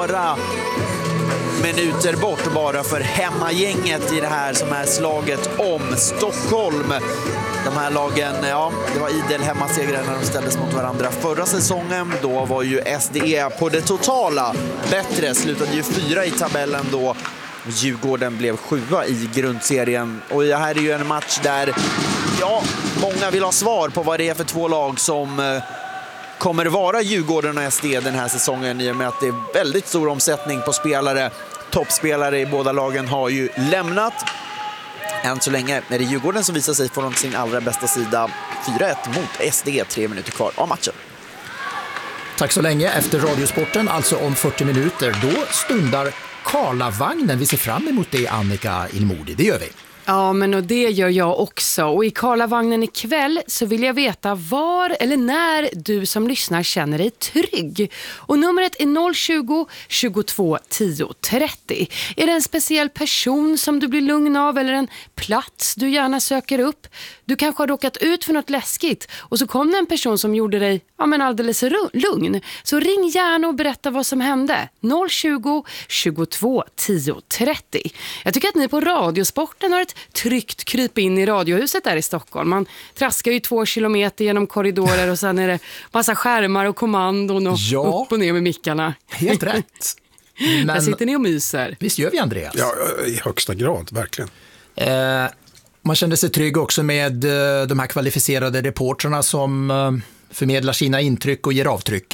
några minuter bort bara för hemmagänget i det här som är slaget om Stockholm. De här lagen, ja, det var idel hemmasegrar när de ställdes mot varandra förra säsongen. Då var ju SDE på det totala bättre, slutade ju 4 i tabellen då. Djurgården blev 7 i grundserien. Och det här är ju en match där, ja, många vill ha svar på vad det är för två lag som kommer vara Djurgården och SD den här säsongen, i och med att det är väldigt stor omsättning på spelare. Toppspelare i båda lagen har ju lämnat. Än så länge är det Djurgården som visar sig från sin allra bästa sida. 4-1 mot SD, 3 minuter kvar av matchen. Tack så länge. Efter Radiosporten, alltså om 40 minuter, då stundar Karlavagnen. Vi ser fram emot det, Annika Ilmodi. Det gör vi. Ja, men och det gör jag också. Och i Karlavagnen ikväll så vill jag veta var eller när du som lyssnar känner dig trygg. Och numret är 020 22 10 30. Är det en speciell person som du blir lugn av eller en plats du gärna söker upp? Du kanske har råkat ut för något läskigt och så kom det en person som gjorde dig alldeles lugn. Så ring gärna och berätta vad som hände. 020 22 10 30. Jag tycker att ni på Radiosporten har ett tryggt kryp in i radiohuset där i Stockholm. Man traskar ju 2 kilometer genom korridorer och sen är det massa skärmar och kommandon och upp och ner med mickarna. Helt rätt. Men där sitter ni och myser. Visst gör vi, Andreas? Ja, i högsta grad, verkligen. Man kände sig trygg också med de här kvalificerade reportrarna som förmedlar sina intryck och ger avtryck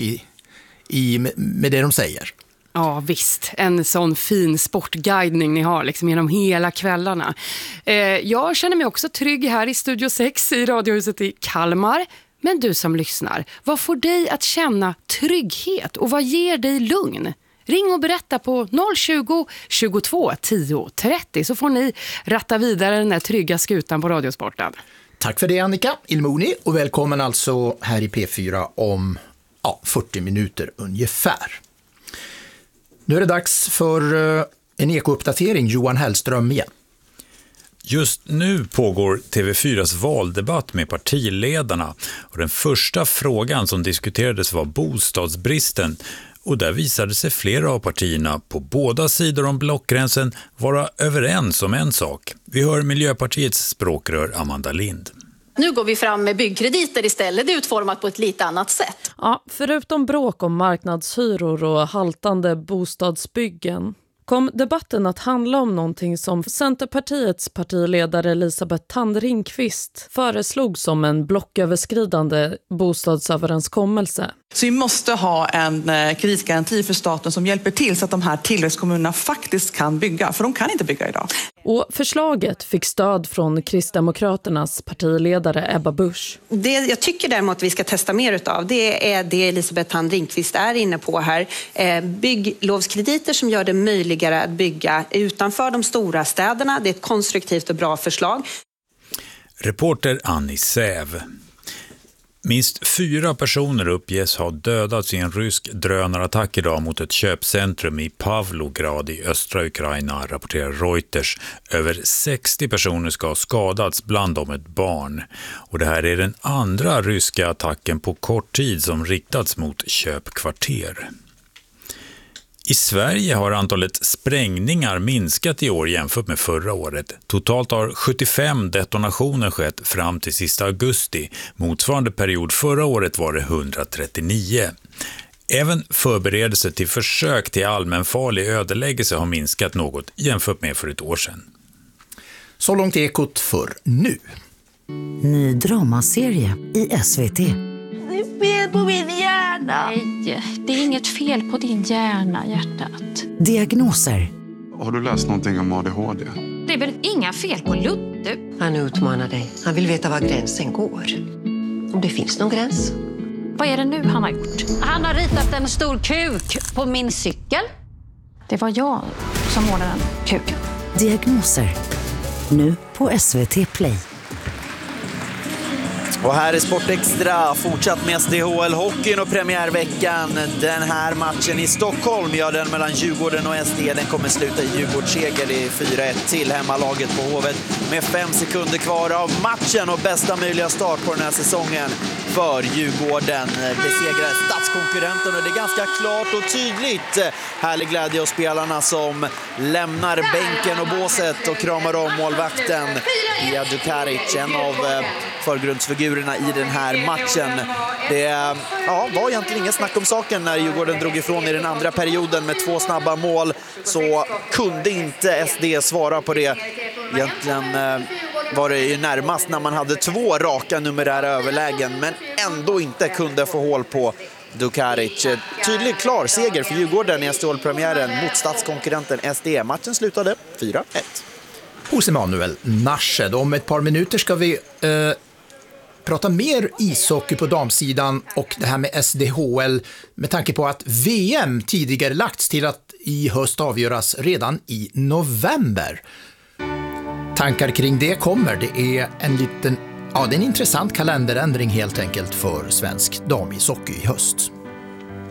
med det de säger. Ja, visst. En sån fin sportguidning ni har liksom genom hela kvällarna. Jag känner mig också trygg här i Studio 6 i Radiohuset i Kalmar. Men du som lyssnar, vad får dig att känna trygghet och vad ger dig lugn? Ring och berätta på 020 22 10 30 så får ni ratta vidare den här trygga skutan på Radiosporten. Tack för det, Annika Ilmoni, och välkommen alltså här i P4 om 40 minuter ungefär. Nu är det dags för en ekouppdatering. Johan Hellström igen. Just nu pågår TV4s valdebatt med partiledarna och den första frågan som diskuterades var bostadsbristen, och där visade sig flera av partierna på båda sidor om blockgränsen vara överens om en sak. Vi hör Miljöpartiets språkrör Amanda Lind. Nu går vi fram med byggkrediter istället, det är utformat på ett lite annat sätt. Ja, förutom bråk om marknadshyror och haltande bostadsbyggen kom debatten att handla om någonting som Centerpartiets partiledare Elisabeth Thand Ringqvist föreslog som en blocköverskridande bostadsöverenskommelse. Så vi måste ha en kreditgaranti för staten som hjälper till så att de här tillväxtkommunerna faktiskt kan bygga, för de kan inte bygga idag. Och förslaget fick stöd från Kristdemokraternas partiledare Ebba Busch. Det jag tycker däremot vi ska testa mer utav, det är det Elisabeth Thand Ringqvist är inne på här. Bygglovskrediter som gör det möjligare att bygga utanför de stora städerna. Det är ett konstruktivt och bra förslag. Reporter Annie Säv. Minst 4 personer uppges ha dödats i en rysk drönarattack idag mot ett köpcentrum i Pavlograd i östra Ukraina, rapporterar Reuters. Över 60 personer ska ha skadats, bland dem ett barn. Och det här är den andra ryska attacken på kort tid som riktats mot köpkvarter. I Sverige har antalet sprängningar minskat i år jämfört med förra året. Totalt har 75 detonationer skett fram till sista augusti. Motsvarande period förra året var det 139. Även förberedelser till försök till allmänfarlig ödeläggelse har minskat något jämfört med för ett år sedan. Så långt Ekot för nu. Ny dramaserie i SVT. Det är fel på min hjärna. Nej, det är inget fel på din hjärna, hjärtat. Diagnoser. Har du läst någonting om ADHD? Det är väl inga fel på Ludde? Han utmanar dig. Han vill veta var gränsen går. Om det finns någon gräns. Vad är det nu han har gjort? Han har ritat en stor kuk på min cykel. Det var jag som målade den kuken. Diagnoser. Nu på SVT Play. Och här är Sport Extra, fortsatt med SDHL-hockeyn och premiärveckan. Den här matchen i Stockholm, den mellan Djurgården och SD, den kommer sluta i Djurgårdsseger. Det är 4-1 till hemmalaget på Hovet med 5 sekunder kvar av matchen och bästa möjliga start på den här säsongen för Djurgården. Besegrar stadskonkurrenten och det är ganska klart och tydligt. Härlig glädje hos spelarna som lämnar bänken och båset och kramar om målvakten Ija Dukaric, en av förgrundsfigurerna i den här matchen. Det var egentligen ingen snack om saken när Djurgården drog ifrån i den andra perioden med 2 snabba mål, så kunde inte SD svara på det. Egentligen var det ju närmast när man hade 2 raka numerära överlägen men ändå inte kunde få hål på Dukaric. Tydligt klar seger för Djurgården i SDHL-premiären mot stadskonkurrenten SD. Matchen slutade 4-1. Hos Emanuel Narshed. Om ett par minuter ska vi prata mer ishockey på damsidan och det här med SDHL med tanke på att VM tidigare lagts till att i höst avgöras redan i november. Tankar kring det kommer. Det är det är en intressant kalenderändring helt enkelt för svensk damishockey i höst.